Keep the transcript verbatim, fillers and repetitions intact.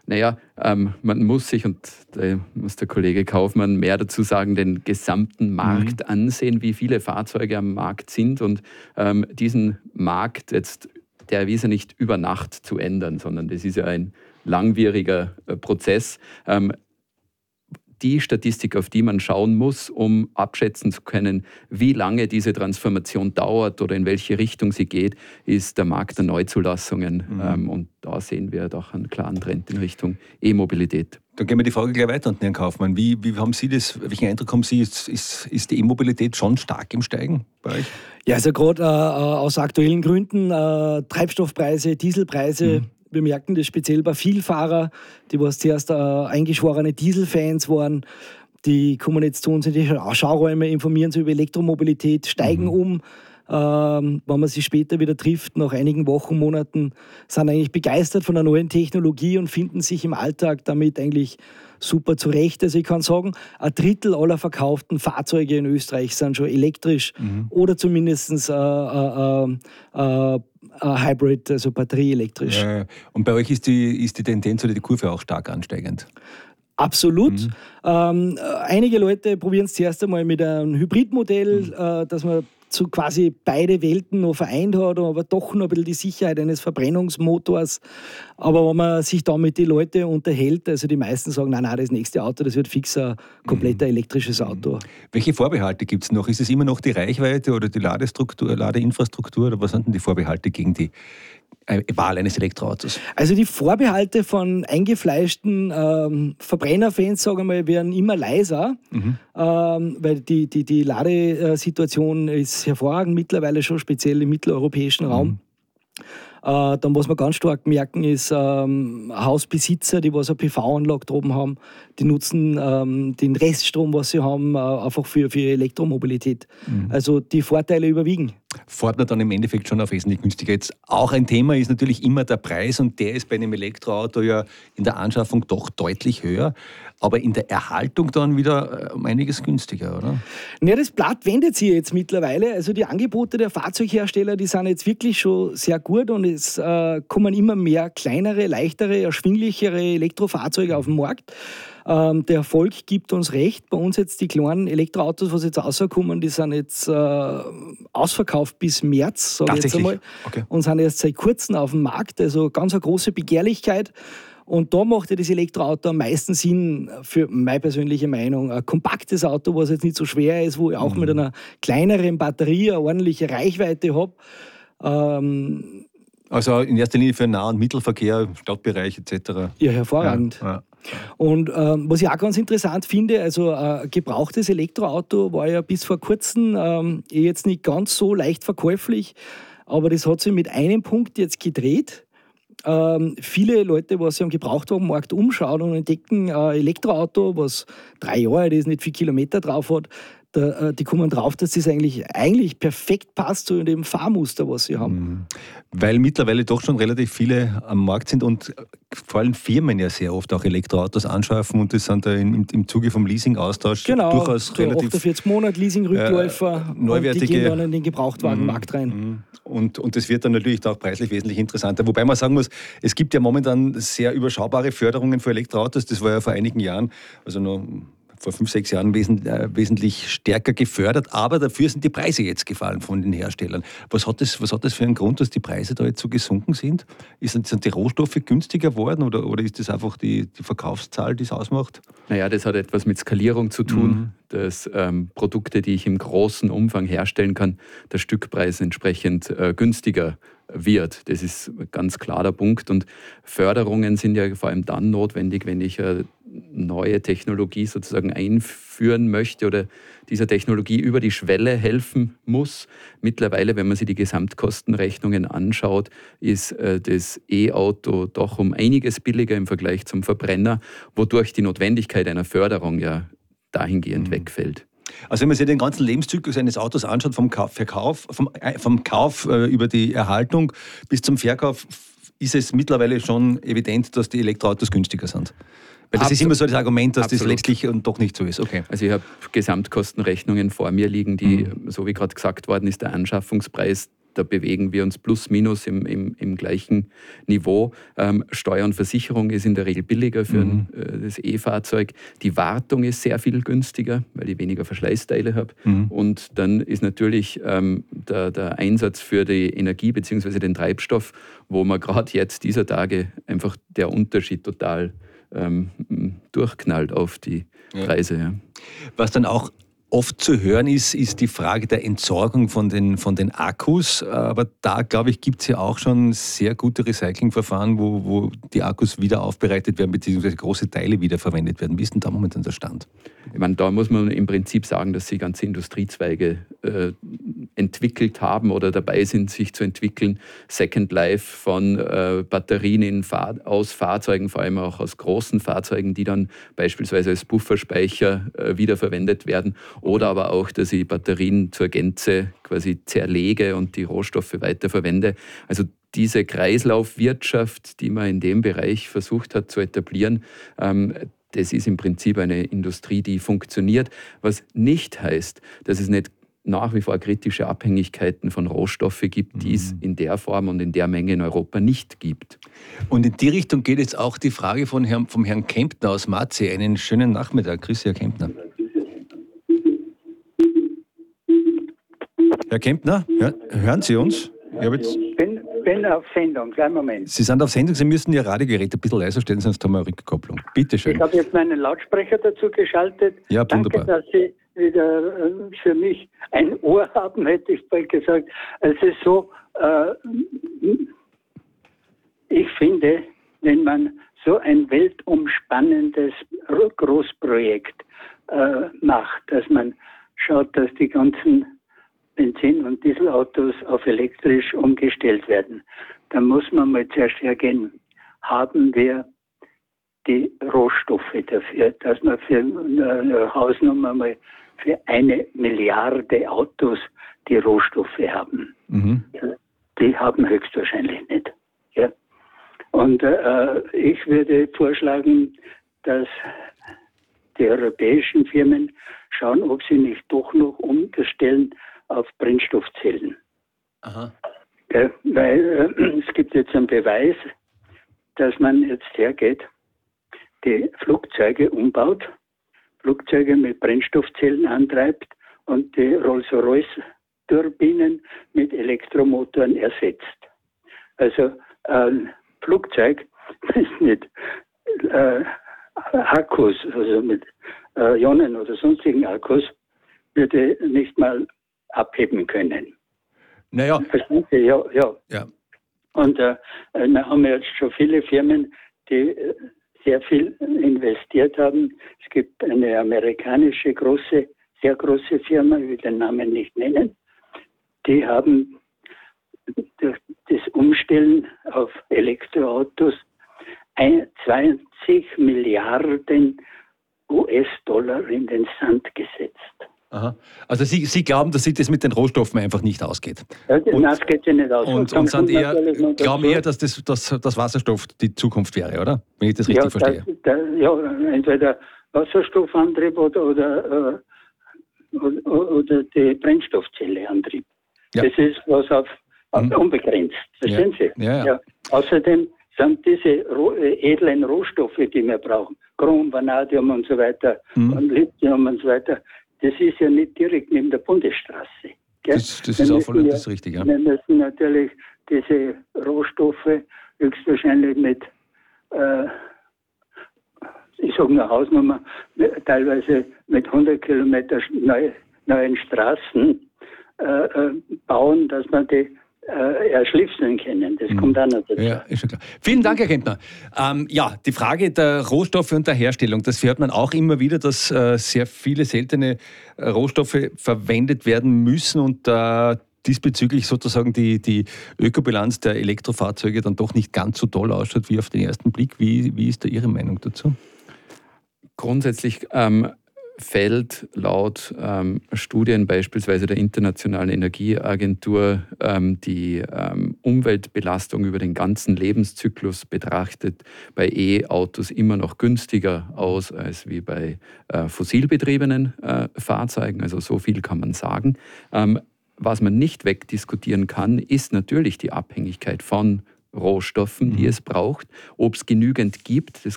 Naja, ähm, man muss sich, und da muss der Kollege Kaufmann mehr dazu sagen, den gesamten Markt mhm. ansehen, wie viele Fahrzeuge am Markt sind und ähm, diesen Markt jetzt, der ist ja nicht über Nacht zu ändern, sondern das ist ja ein langwieriger äh, Prozess. Ähm, Die Statistik, auf die man schauen muss, um abschätzen zu können, wie lange diese Transformation dauert oder in welche Richtung sie geht, ist der Markt der Neuzulassungen. Mhm. Ähm, und da sehen wir doch einen klaren Trend in Richtung E-Mobilität. Dann gehen wir die Frage gleich weiter an Herrn Kaufmann. Wie, wie haben Sie das, welchen Eindruck haben Sie, ist, ist, ist die E-Mobilität schon stark im Steigen bei euch? Ja, also gerade äh, aus aktuellen Gründen, äh, Treibstoffpreise, Dieselpreise, mhm. Wir merken das speziell bei Vielfahrern, die was zuerst äh, eingeschworene Dieselfans waren, die kommen jetzt zu uns in die Schauräume, informieren sich über Elektromobilität, steigen mhm. um. Ähm, wenn man sich später wieder trifft, nach einigen Wochen, Monaten, sind eigentlich begeistert von der neuen Technologie und finden sich im Alltag damit eigentlich super zurecht. Also ich kann sagen, ein Drittel aller verkauften Fahrzeuge in Österreich sind schon elektrisch mhm. oder zumindest äh, äh, äh, äh, Hybrid, also batterieelektrisch. Ja, und bei euch ist die, ist die Tendenz oder die Kurve auch stark ansteigend? Absolut. Mhm. Ähm, einige Leute probieren es zuerst einmal mit einem Hybridmodell, mhm. äh, dass man so quasi beide Welten noch vereint hat, aber doch noch ein bisschen die Sicherheit eines Verbrennungsmotors. Aber wenn man sich da mit den Leuten unterhält, also die meisten sagen, nein, nein, das nächste Auto, das wird fix ein komplett mhm. elektrisches Auto. Welche Vorbehalte gibt es noch? Ist es immer noch die Reichweite oder die Ladestruktur, Ladeinfrastruktur oder was sind denn die Vorbehalte gegen die Wahl eines Elektroautos? Also die Vorbehalte von eingefleischten ähm, Verbrennerfans, sagen wir mal, werden immer leiser, mhm. ähm, weil die, die, die Ladesituation ist hervorragend mittlerweile schon, speziell im mitteleuropäischen Raum. Mhm. Äh, dann, was wir ganz stark merken, ist ähm, Hausbesitzer, die was eine P V-Anlage droben haben, die nutzen ähm, den Reststrom, was sie haben, äh, einfach für, für Elektromobilität. Mhm. Also die Vorteile überwiegen. Fährt man dann im Endeffekt schon auf wesentlich günstiger. Jetzt auch ein Thema ist natürlich immer der Preis und der ist bei einem Elektroauto ja in der Anschaffung doch deutlich höher, aber in der Erhaltung dann wieder um einiges günstiger, oder? Ja, das Blatt wendet sich jetzt mittlerweile. Also die Angebote der Fahrzeughersteller, die sind jetzt wirklich schon sehr gut und es äh, kommen immer mehr kleinere, leichtere, erschwinglichere Elektrofahrzeuge auf den Markt. Ähm, der Erfolg gibt uns recht. Bei uns jetzt die kleinen Elektroautos, was jetzt rauskommen, die sind jetzt äh, ausverkauft bis März, sage ich jetzt einmal. Okay. Und sind erst seit kurzem auf dem Markt. Also ganz eine große Begehrlichkeit. Und da macht ja das Elektroauto am meisten Sinn, für meine persönliche Meinung. Ein kompaktes Auto, was jetzt nicht so schwer ist, wo ich auch mhm. mit einer kleineren Batterie eine ordentliche Reichweite habe. Ähm, also in erster Linie für Nah- und Mittelverkehr, Stadtbereich et cetera. Ja, hervorragend. Ja, ja. Und ähm, was ich auch ganz interessant finde, also ein äh, gebrauchtes Elektroauto war ja bis vor kurzem ähm, jetzt nicht ganz so leicht verkäuflich, aber das hat sich mit einem Punkt jetzt gedreht. Ähm, viele Leute, was sich am Gebrauchtwagenmarkt umschauen und entdecken, ein Elektroauto, was drei Jahre alt ist, nicht viel Kilometer drauf hat, da, die kommen drauf, dass das eigentlich, eigentlich perfekt passt zu dem Fahrmuster, was sie haben. Weil mittlerweile doch schon relativ viele am Markt sind und vor allem Firmen ja sehr oft auch Elektroautos anschaffen und das sind da im, im Zuge vom Leasing-Austausch genau, durchaus so relativ achtundvierzig Monate Leasing-Rückläufer äh, neuwertige, und die gehen dann in den Gebrauchtwagenmarkt rein. Und, und das wird dann natürlich auch preislich wesentlich interessanter. Wobei man sagen muss, es gibt ja momentan sehr überschaubare Förderungen für Elektroautos. Das war ja vor einigen Jahren, also noch vor fünf, sechs Jahren wesentlich, äh, wesentlich stärker gefördert. Aber dafür sind die Preise jetzt gefallen von den Herstellern. Was hat das, was hat das für einen Grund, dass die Preise da jetzt so gesunken sind? Ist, sind die Rohstoffe günstiger geworden oder, oder ist das einfach die, die Verkaufszahl, die es ausmacht? Naja, das hat etwas mit Skalierung zu tun, mhm. dass ähm, Produkte, die ich im großen Umfang herstellen kann, der Stückpreis entsprechend äh, günstiger wird. Das ist ganz klar der Punkt. Und Förderungen sind ja vor allem dann notwendig, wenn ich eine neue Technologie sozusagen einführen möchte oder dieser Technologie über die Schwelle helfen muss. Mittlerweile, wenn man sich die Gesamtkostenrechnungen anschaut, ist äh, das E-Auto doch um einiges billiger im Vergleich zum Verbrenner, wodurch die Notwendigkeit einer Förderung ja dahingehend mhm. wegfällt. Also wenn man sich den ganzen Lebenszyklus eines Autos anschaut, vom Kauf, Verkauf, vom, vom Kauf äh, über die Erhaltung bis zum Verkauf, ist es mittlerweile schon evident, dass die Elektroautos günstiger sind. Weil das Absolut. Ist immer so das Argument, dass Absolut. Das letztlich doch nicht so ist. Okay. Also ich habe Gesamtkostenrechnungen vor mir liegen, die, mhm. so wie gerade gesagt worden ist, der Anschaffungspreis da bewegen wir uns plus minus im, im, im gleichen Niveau. Ähm, Steuer und Versicherung ist in der Regel billiger für mhm. ein, äh, das E-Fahrzeug. Die Wartung ist sehr viel günstiger, weil ich weniger Verschleißteile habe. Mhm. Und dann ist natürlich ähm, der, der Einsatz für die Energie bzw. den Treibstoff, wo man gerade jetzt dieser Tage einfach der Unterschied total ähm, durchknallt auf die ja. Preise. Ja. Was dann auch oft zu hören ist, ist die Frage der Entsorgung von den, von den Akkus. Aber da, glaube ich, gibt es ja auch schon sehr gute Recyclingverfahren, wo, wo die Akkus wieder aufbereitet werden, beziehungsweise große Teile wiederverwendet werden. Wie ist denn da momentan der Stand? Ich meine, da muss man im Prinzip sagen, dass sie ganze Industriezweige äh, entwickelt haben oder dabei sind, sich zu entwickeln. Second Life von äh, Batterien in Fahr- aus Fahrzeugen, vor allem auch aus großen Fahrzeugen, die dann beispielsweise als Pufferspeicher äh, wiederverwendet werden. Oder aber auch, dass ich Batterien zur Gänze quasi zerlege und die Rohstoffe weiterverwende. Also diese Kreislaufwirtschaft, die man in dem Bereich versucht hat zu etablieren, ähm, das ist im Prinzip eine Industrie, die funktioniert, was nicht heißt, dass es nicht nach wie vor kritische Abhängigkeiten von Rohstoffen gibt, die es in der Form und in der Menge in Europa nicht gibt. Und in die Richtung geht jetzt auch die Frage von Herrn, vom Herrn Kemptner aus Marzi. Einen schönen Nachmittag. Grüß Sie, Herr Kemptner. Herr Kemptner, hör, hören Sie uns? Ich jetzt bin, bin auf Sendung, kleinen Moment. Sie sind auf Sendung, Sie müssen Ihr Radiogerät ein bisschen leiser stellen, sonst haben wir eine Rückkopplung. Bitte schön. Ich habe jetzt meinen Lautsprecher dazu geschaltet. Ja, wunderbar. Danke, dass Sie wieder für mich ein Ohr haben, hätte ich bald gesagt. Es ist so, äh, ich finde, wenn man so ein weltumspannendes Großprojekt äh, macht, dass man schaut, dass die ganzen Benzin- und Dieselautos auf elektrisch umgestellt werden, dann muss man mal zuerst hergehen, haben wir die Rohstoffe dafür, dass man für eine Hausnummer mal für eine Milliarde Autos die Rohstoffe haben. Mhm. Die haben höchstwahrscheinlich nicht. Ja. Und äh, ich würde vorschlagen, dass die europäischen Firmen schauen, ob sie nicht doch noch umstellen auf Brennstoffzellen. Aha. Ja, weil äh, es gibt jetzt einen Beweis, dass man jetzt hergeht, die Flugzeuge umbaut, Flugzeuge mit Brennstoffzellen antreibt und die Rolls-Royce-Turbinen mit Elektromotoren ersetzt. Also ein Flugzeug ist mit äh, Akkus, also mit äh, Ionen oder sonstigen Akkus, würde nicht mal abheben können. Naja. Ja, ja. ja. Und äh, wir haben jetzt schon viele Firmen, die äh, sehr viel investiert haben. Es gibt eine amerikanische große, sehr große Firma, ich will den Namen nicht nennen. Die haben durch das Umstellen auf Elektroautos zwanzig Milliarden U S-Dollar in den Sand gesetzt. Aha. Also Sie, Sie glauben, dass sich das mit den Rohstoffen einfach nicht ausgeht? Ja, und, das geht sich nicht aus. Und, und sind eher, glauben eher, dass das, das, das Wasserstoff die Zukunft wäre, oder? Wenn ich das richtig ja, verstehe. Das, das, ja, entweder Wasserstoffantrieb oder, äh, oder, oder die Brennstoffzelleantrieb. Ja. Das ist was auf, auf hm. unbegrenzt. Verstehen ja. Sie? Ja, ja. Ja. Außerdem sind diese Roh, äh, edlen Rohstoffe, die wir brauchen, Chrom, Vanadium und so weiter, hm. und Lithium und so weiter, das ist ja nicht direkt neben der Bundesstraße. Gell? Das, das ist auch voll ja, das richtig, ja. Wir müssen natürlich diese Rohstoffe höchstwahrscheinlich mit, äh, ich sage nur Hausnummer, teilweise mit hundert Kilometer neu, neuen Straßen äh, äh, bauen, dass man die äh, erschließen können. Das mhm. kommt auch noch dazu. Ja, ist schon klar. Vielen Dank, Herr Kemptner. Ähm, ja, die Frage der Rohstoffe und der Herstellung, das hört man auch immer wieder, dass äh, sehr viele seltene äh, Rohstoffe verwendet werden müssen und äh, diesbezüglich sozusagen die, die Ökobilanz der Elektrofahrzeuge dann doch nicht ganz so toll ausschaut wie auf den ersten Blick. Wie, wie ist da Ihre Meinung dazu? Grundsätzlich ähm, fällt laut ähm, Studien beispielsweise der Internationalen Energieagentur ähm, die ähm, Umweltbelastung über den ganzen Lebenszyklus betrachtet bei E-Autos immer noch günstiger aus als wie bei äh, fossilbetriebenen äh, Fahrzeugen. Also so viel kann man sagen. Ähm, was man nicht wegdiskutieren kann, ist natürlich die Abhängigkeit von Rohstoffen, die es braucht. Ob es genügend gibt, das